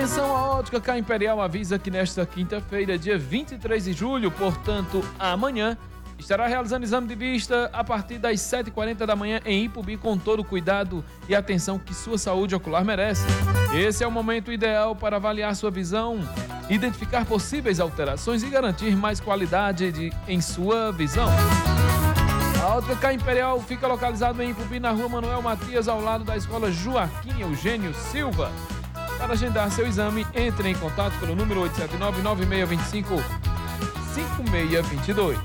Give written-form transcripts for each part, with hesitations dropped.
Atenção, a Ótica K Imperial avisa que nesta quinta-feira, dia 23 de julho, portanto amanhã, estará realizando exame de vista a partir das 7h40 da manhã em Ipubi, com todo o cuidado e atenção que sua saúde ocular merece. Esse é o momento ideal para avaliar sua visão, identificar possíveis alterações e garantir mais qualidade em sua visão. A Ótica K Imperial fica localizado em Ipubi, na rua Manuel Matias, ao lado da escola Joaquim Eugênio Silva. Para agendar seu exame, entre em contato pelo número 879-9625-5622.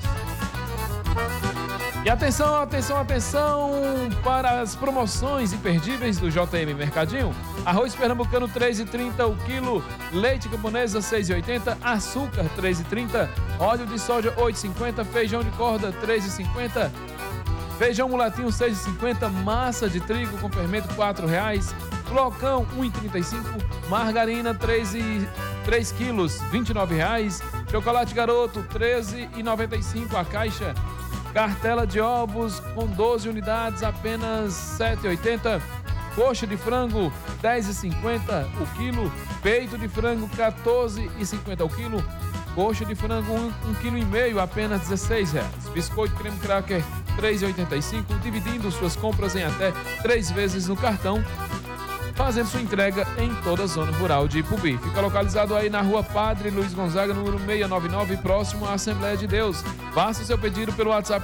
E atenção para as promoções imperdíveis do JM Mercadinho. Arroz pernambucano 3,30 o quilo, leite camponesa 6,80, açúcar 3,30, óleo de soja 8,50, feijão de corda 3,50, feijão mulatinho 6,50, massa de trigo com fermento R$4, flocão 1,35, margarina 3 quilos R$29, chocolate garoto 13,95 a caixa, cartela de ovos com 12 unidades apenas R$7,80, coxa de frango R$10,50 o quilo, peito de frango R$14,50 o quilo, coxa de frango 1,5 kg apenas R$16, biscoito creme cracker R$3,85, dividindo suas compras em até 3 vezes no cartão, fazendo sua entrega em toda a zona rural de Ipubi. Fica localizado aí na rua Padre Luiz Gonzaga, número 699, próximo à Assembleia de Deus. Faça o seu pedido pelo WhatsApp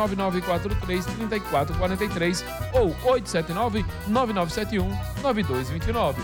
99943-3443 ou 879-9971-9229.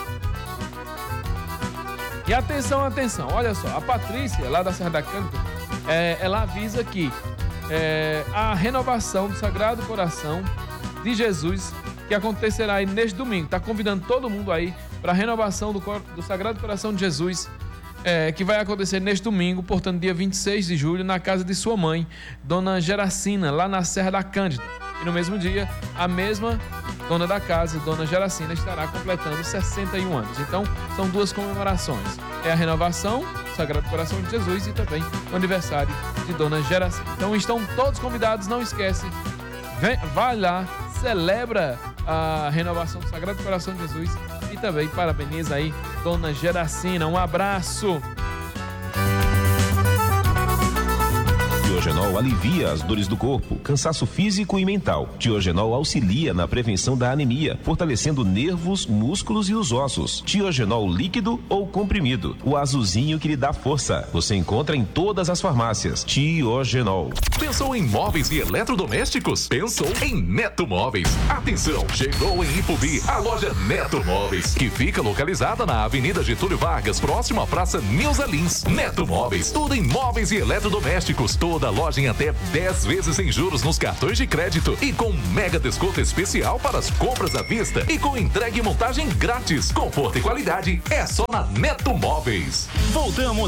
E atenção, olha só, a Patrícia, lá da Serra da Cândida, ela avisa que a renovação do Sagrado Coração de Jesus, que acontecerá aí neste domingo, está convidando todo mundo aí para a renovação do Sagrado Coração de Jesus, que vai acontecer neste domingo, portanto dia 26 de julho, na casa de sua mãe, Dona Geracina, lá na Serra da Cândida. E no mesmo dia, a mesma dona da casa, Dona Geracina, estará completando 61 anos. Então, são duas comemorações. É a renovação do Sagrado Coração de Jesus e também o aniversário de Dona Geracina. Então, estão todos convidados, não esquece, vai lá, celebra a renovação do Sagrado Coração de Jesus e também parabeniza aí Dona Geracina. Um abraço. Tiogenol alivia as dores do corpo, cansaço físico e mental. Tiogenol auxilia na prevenção da anemia, fortalecendo nervos, músculos e os ossos. Tiogenol líquido ou comprimido, o azulzinho que lhe dá força. Você encontra em todas as farmácias. Tiogenol. Pensou em móveis e eletrodomésticos? Pensou em Neto Móveis. Atenção, chegou em Ipubi a loja Neto Móveis, que fica localizada na Avenida Getúlio Vargas, próximo à Praça Nilza Lins. Neto Móveis, tudo em móveis e eletrodomésticos. Toda loja em até 10 vezes sem juros nos cartões de crédito e com mega desconto especial para as compras à vista e com entrega e montagem grátis. Conforto e qualidade é só na Neto Móveis. Voltamos